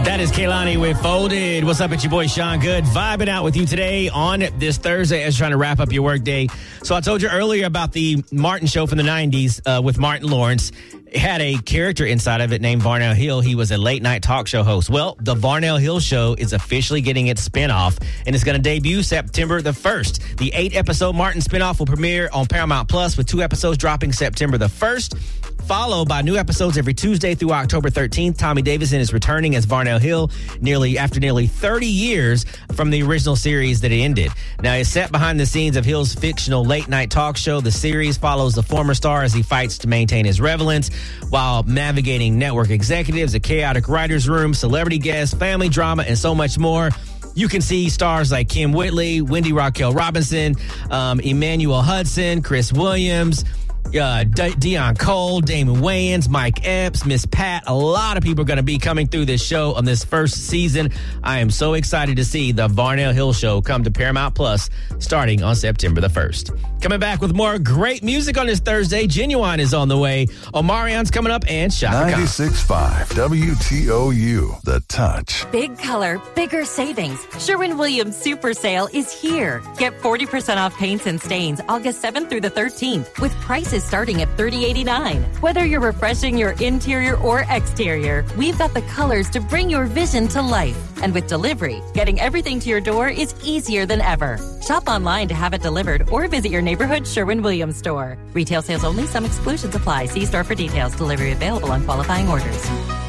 That is Kehlani with Folded. What's up? It's your boy Sean Good, vibing out with you today on this Thursday as you're trying to wrap up your workday. So I told you earlier about the Martin show from the 90s with Martin Lawrence. It had a character inside of it named Varnell Hill. He was a late-night talk show host. Well, the Varnell Hill show is officially getting its spinoff, and it's going to debut September the 1st. The 8-episode Martin spinoff will premiere on Paramount Plus, with 2 episodes dropping September the 1st. Followed by new episodes every Tuesday through October 13th. Tommy Davidson is returning as Varnell Hill after nearly 30 years from the original series that it ended. Now, it's set behind the scenes of Hill's fictional late-night talk show. The series follows the former star as he fights to maintain his relevance while navigating network executives, a chaotic writer's room, celebrity guests, family drama, and so much more. You can see stars like Kim Whitley, Wendy Raquel Robinson, Emmanuel Hudson, Chris Williams, Dion Cole, Damon Wayans, Mike Epps, Miss Pat. A lot of people are going to be coming through this show on this first season. I am so excited to see the Varnell Hill show come to Paramount Plus starting on September the 1st. Coming back with more great music on this Thursday. Genuine is on the way. Omarion's coming up and Shaka Khan. 96.5 WTOU, The Touch. Big color, bigger savings. Sherwin-Williams Super Sale is here. Get 40% off paints and stains August 7th through the 13th with prices starting at $30.89. Whether you're refreshing your interior or exterior, we've got the colors to bring your vision to life. And with delivery, getting everything to your door is easier than ever. Shop online to have it delivered or visit your neighborhood Sherwin-Williams store. Retail sales only. Some exclusions apply. See store for details. Delivery available on qualifying orders.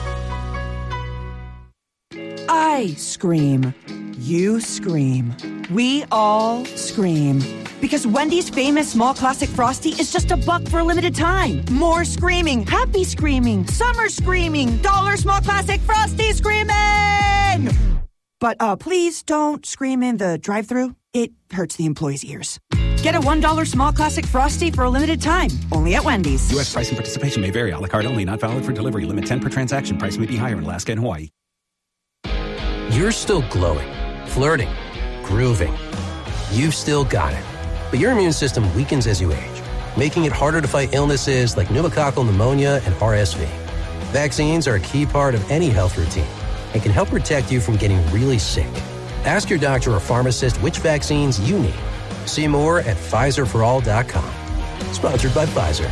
I scream. You scream. We all scream. Because Wendy's famous small classic Frosty is just $1 for a limited time. More screaming, happy screaming, summer screaming, dollar small classic Frosty screaming! But please don't scream in the drive-thru. It hurts the employees' ears. Get a $1 small classic Frosty for a limited time. Only at Wendy's. U.S. price and participation may vary. A la carte only. Not valid for delivery. Limit 10 per transaction. Price may be higher in Alaska and Hawaii. You're still glowing, flirting, grooving. You've still got it. But your immune system weakens as you age, making it harder to fight illnesses like pneumococcal pneumonia and RSV. Vaccines are a key part of any health routine and can help protect you from getting really sick. Ask your doctor or pharmacist which vaccines you need. See more at PfizerForAll.com. Sponsored by Pfizer.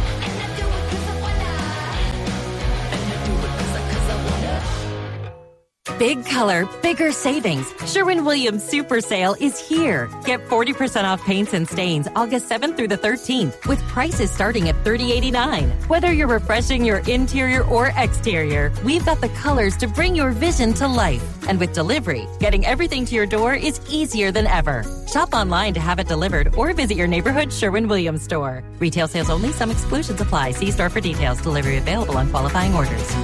Big color, bigger savings. Sherwin-Williams Super Sale is here. Get 40% off paints and stains August 7th through the 13th with prices starting at $30.89. Whether you're refreshing your interior or exterior, we've got the colors to bring your vision to life. And with delivery, getting everything to your door is easier than ever. Shop online to have it delivered or visit your neighborhood Sherwin-Williams store. Retail sales only. Some exclusions apply. See store for details. Delivery available on qualifying orders.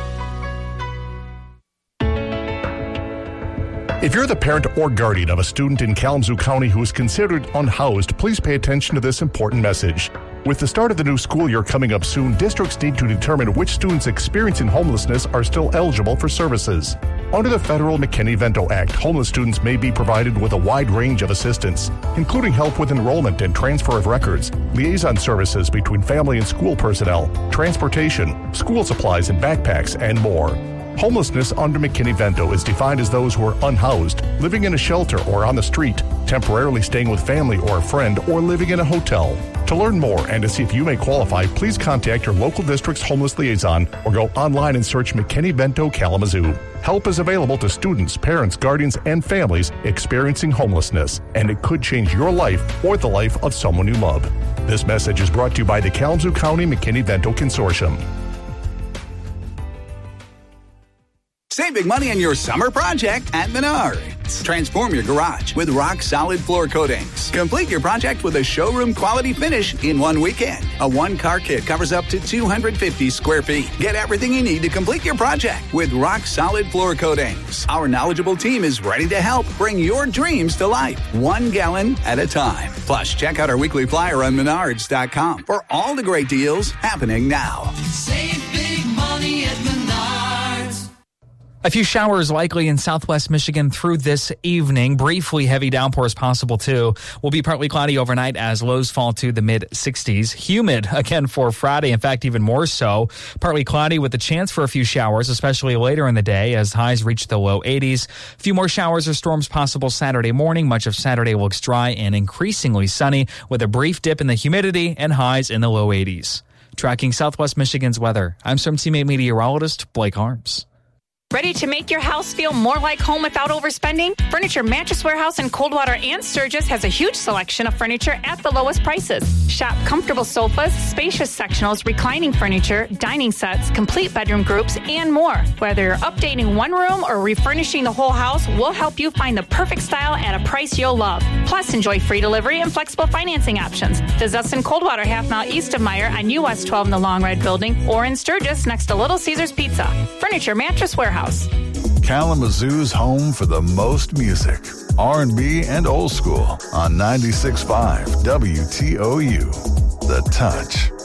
If you're the parent or guardian of a student in Kalamazoo County who is considered unhoused, please pay attention to this important message. With the start of the new school year coming up soon, districts need to determine which students experiencing homelessness are still eligible for services. Under the federal McKinney-Vento Act, homeless students may be provided with a wide range of assistance, including help with enrollment and transfer of records, liaison services between family and school personnel, transportation, school supplies and backpacks, and more. Homelessness under McKinney-Vento is defined as those who are unhoused, living in a shelter or on the street, temporarily staying with family or a friend, or living in a hotel. To learn more and to see if you may qualify, please contact your local district's homeless liaison or go online and search McKinney-Vento Kalamazoo. Help is available to students, parents, guardians, and families experiencing homelessness, and it could change your life or the life of someone you love. This message is brought to you by the Kalamazoo County McKinney-Vento Consortium. Save big money on your summer project at Menards. Transform your garage with rock-solid floor coatings. Complete your project with a showroom-quality finish in one weekend. A one-car kit covers up to 250 square feet. Get everything you need to complete your project with rock-solid floor coatings. Our knowledgeable team is ready to help bring your dreams to life, 1 gallon at a time. Plus, check out our weekly flyer on Menards.com for all the great deals happening now. Save big money at Menards. A few showers likely in southwest Michigan through this evening. Briefly heavy downpours possible too. Will be partly cloudy overnight as lows fall to the mid-60s. Humid again for Friday. In fact, even more so. Partly cloudy with a chance for a few showers, especially later in the day as highs reach the low 80s. A few more showers or storms possible Saturday morning. Much of Saturday looks dry and increasingly sunny with a brief dip in the humidity and highs in the low 80s. Tracking southwest Michigan's weather, I'm some teammate meteorologist Blake Harms. Ready to make your house feel more like home without overspending? Furniture Mattress Warehouse in Coldwater and Sturgis has a huge selection of furniture at the lowest prices. Shop comfortable sofas, spacious sectionals, reclining furniture, dining sets, complete bedroom groups, and more. Whether you're updating one room or refurnishing the whole house, we'll help you find the perfect style at a price you'll love. Plus, enjoy free delivery and flexible financing options. Visit us in Coldwater, half mile east of Meyer on US 12 in the Long Red Building, or in Sturgis next to Little Caesars Pizza. Furniture Mattress Warehouse. Kalamazoo's home for the most music, R&B, and old school on 96.5 WTOU. The Touch.